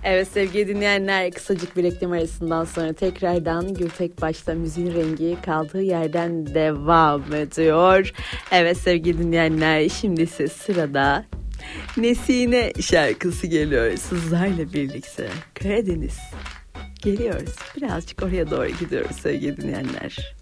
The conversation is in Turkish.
Evet sevgili dinleyenler, kısacık bir reklam arasından sonra tekrardan Gültek Baş'ta müziğin rengi kaldığı yerden devam ediyor. Evet sevgili dinleyenler, şimdi ise sırada Nesine şarkısı geliyor sizlerle birlikte. Karadeniz geliyoruz, birazcık oraya doğru gidiyoruz sevgili dinleyenler.